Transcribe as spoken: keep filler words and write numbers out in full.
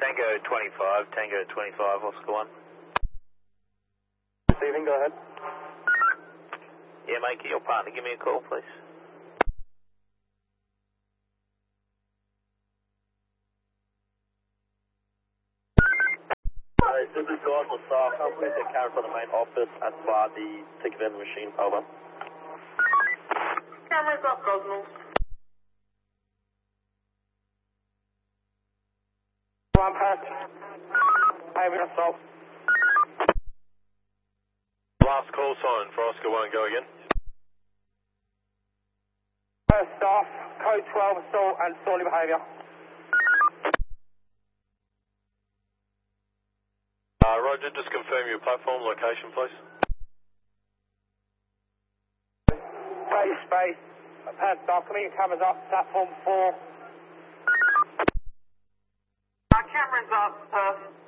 Tango twenty-five, Tango twenty-five, Oscar one. Steven, go ahead. Yeah, mate, get your partner, give me a call, please. Alright, this is Gordon Lassar. Come please get camera from the main office and fire the ticket vending machine, over. Cameras up, Gosnell. One patch. Having assault. Last call sign for Oscar one, go again. First staff, code twelve, assault and disorderly behaviour. Uh, Roger, just confirm your platform location, please. Space, space. Pad staff, coming in, cameras up, platform four. Our cameras up, Perth.